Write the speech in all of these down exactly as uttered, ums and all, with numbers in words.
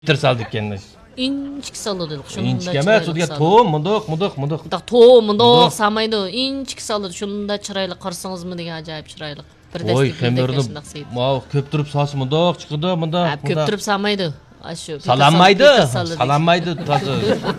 Bitir saldık kendine. İnçik saladı. İnçik emas, udiga to'm, mundoq, mundoq, mundoq. Mundoq to'm, mundoq samaydi. İnçik saladı. Shunda chiroyli qarsangizmi degan ajoyib chiroyli. Bir dastik xemirni mau ko'p turib sosi mundoq chiqdi, mundoq. Ha, ko'p turib samaydi. Ashu. Salanmaydi. Salanmaydi to'zi.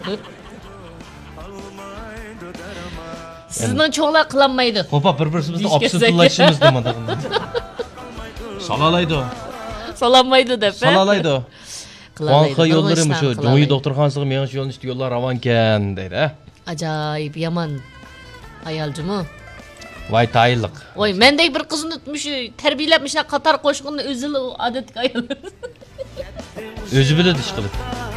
Sizning cho'nglar qilinmaydi. Xo'pa, bir-birimizni opsitulashimiz demadi. Salalaydi. Salanmaydi deb. Salalaydi. Qanqa yo'llarim shu, Jo'yi doktorxonasiga meni shu yo'lni yo'llar ravankan deydi. Ajoyib yomon ayolchimi? Voy tayinliq. Voy, mendek bir qizni tutmuş, tarbiyalab mishna qator qo'shqinni o'zi odatga ayol. O'zi biladi ish qilib.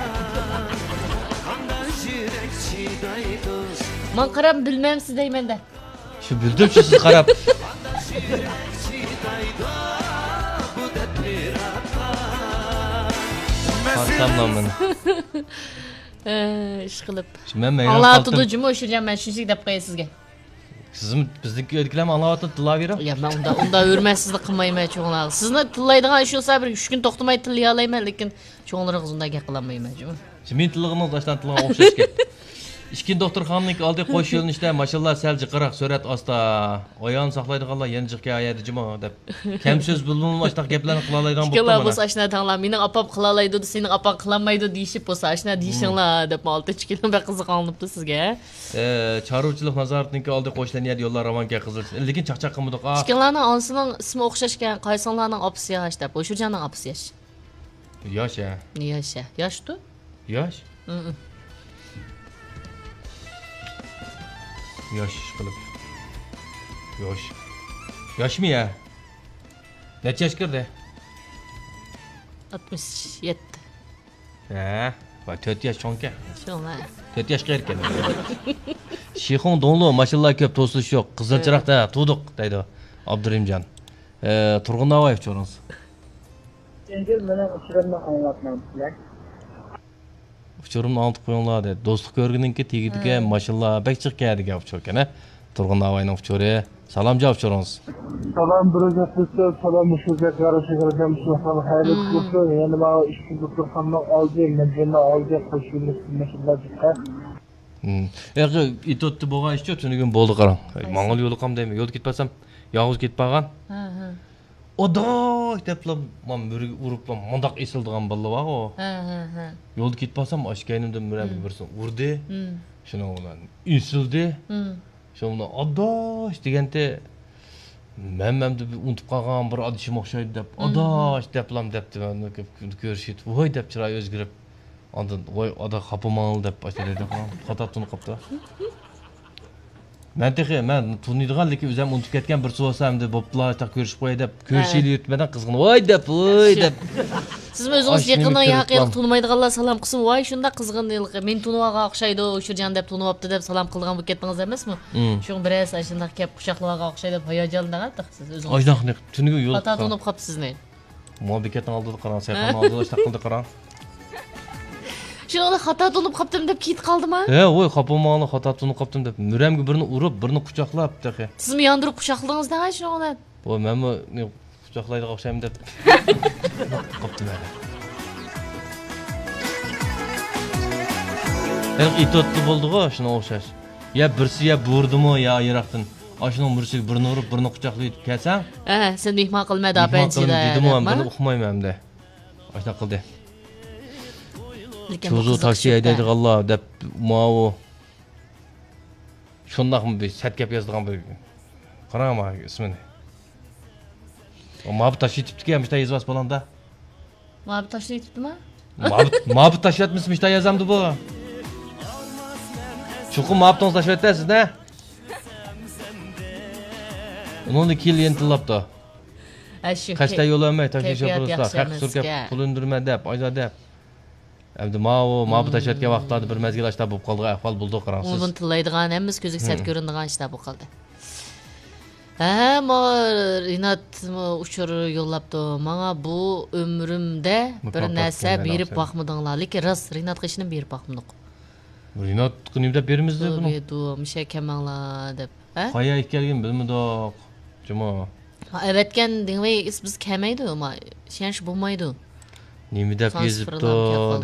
Men qarab bilmamsiz deymanda. Shu bildim-chi siz qarab. Qasamlaman. Eh, ish qilib. Men men Anlatdı jumi o'shirgan men shunchalik deb qo'yay sizga. Sizim bizniki o'tkilam anlatdi tilavera. Ya men unda unda hurmatsizlik qilmayman cho'nglar. Sizni tillaydigan ish bo'lsa bir uch kun to'xtamay tillay olayman, lekin cho'nglaringiz unda gap qilmayman jumi. Men tillig'ini dashdan tilga o'xshash ketdi. İşkin doktorxonaniki oldi qo'sh yo'lni ishda, mashallah sal jiqroq surat osta. Oyog'ini saqlaydiganlar yana jiqqa ayadi jimo deb. Kam so'z bilmay shtaq gaplarni qila oladigan bo'ldi. Ikkalar bo'lsa ashna tanglar, mening opam qila oladi, sening opang qilolmaydi deyishib bo'lsa, ashna deyishinglar deb olti chiqilib bir qiziqonibdi sizga. Eh, chorvachilik nazoratiniki oldi qo'shlanadi yo'llar ravanka qizil. Lekin chaqchaq qilmadik. Ikkalarning onasining ismi o'xshashgan, qaysonlarning opasi yosh deb. O'shujanning opasi yosh. Yosh ya. Yosh. Yosh-tu? Yosh? Yosh qilib. Yosh. Yoshmi ya? Necha yosh kirdi? oltmish yetti. Ha, va to'rt yosh chonka. Shunlar. to'rt yoshga erkan. Shixon donlo, mashallah ko'p to'silish yo'q. Qizilchiroqda tudiq deydi Abdurimjon. Eh, Turg'unovayev cho'ringiz. Endi meni uchirimni anglatmayapsizlar. Uchirimni olib qo'yinglar dedi. Do'stlik ko'rginingki tegidiga mashallah bek chiqqan degan uchorkana. Turg'unovayev uchori. Salom javob cho'ringiz. Salom biroga sizga salom sizga qarashingizga musulmon xayr olsun. Yana men ishni doktorxonadan oldim, men oldim qo'shilib mashallah. Hmm. Eğer itottu bo'lgan ishchi tunugun bo'ldi qarang. Mang'il yo'li qam deyman. Yo'l ketmasam, yolg'iz ketmagan. Ha ha. Odoy deplam, men uriblam, mundoq esildigan bola bor o. Ha ha ha. Yo'lda ketmasam, oshganimda murabbiy birisi urdi. Hmm. Shuni bilan esildi. Hmm. Shunda odoy deganda men memdi unutib qolgan bir odishim o'xshaydi deb, odoy deplam debdi. Men ko'rishib, voy deb chiroy o'zgarib. Ondan voy oda xapamal deb başladı falan. Xato tunib qopdi. Men texi men tuniydigan lekin o'zim unutib ketgan bir so'zam deb bo'ptilar, ta ko'rishib qo'y deb, ko'rishib yetmadan qizg'in. Voy deb, voy deb. Siz o'zingiz yaqindan yaqiq tunmaydiganlar salom qilsin. Voy shunda qizg'inlik. Men tunvaga o'xshaydi, o'shirjan deb tunibdi deb salom qilgan bo'lib ketdingiz emasmi? Shu biroz shunda kelib quchoqlarga o'xshaydi, hayajonlanadi siz o'zingiz. Oydaqni tuniga yo'l. Xato tunib qopsizni. Muhabbetni oldida qarang, sayfani oldida ishlab qildi qarang. Shuni xato tunib qopdim deb ketib qoldimi? He, voy xapamalni xato tunib qopdim deb. Nuramga birini urib, birini quchoqlab texi. Sizmi yondirib quchoqladingiz-da shuni? Voy, menmi quchoqlaydigan o'xshaymi deb. Qopdim men. Hem itotli bo'ldi-ku, shuna o'xshash. Ya birsi ya burdimi, ya yiroqdan. Ashuni mursiga birini urib, birini quchoqlayib kelsam, ha, sen mehmon qilmadi apanchida. Dedim, men uxmayman-da. Ashuna qildi. Çoğu taksi aydadı Allah deb mao. Şundaqmı bir set gap yazdıgan bir. Qarama ismini. O mabut taşıyıp gelmiş de yazbas balanda. Mabut taşıyıptı mı? Mabut mabut taşıyatmışmış da yazamdı bu. Çoğu mabutun taşıyattasız ne? Onun iki yıl yentilaptı. Kaçta yol ömey taşıyıp yapırızlar. Hak sürkep pul indirme deb, ayza deb. Endi mao mabut taşıyatgan vaqtlarda bir mezgil ashta bo'lib qolgan ahvol bo'ldi qarangsiz. Uni tillaydigan hammiz ko'zga sat ko'rinadigan ishlar bo'lib qoldi. Ha, mo Rinat uchur yo'llabdi. Menga bu ömrümde bir narsa berib boqmadinglar, lekin rost Rinatga ishni berib boqmadik. Rinat qilib deb berimizdi buni. Bedu, misha kamanglar deb. Ha? Qo'ya kelgan bilmadik. Juma. Ha, evetken dengmey biz kelmaydi ama şanş bo'lmaydi. nima deb Son yozibdi sıfırlam kelib qoldi.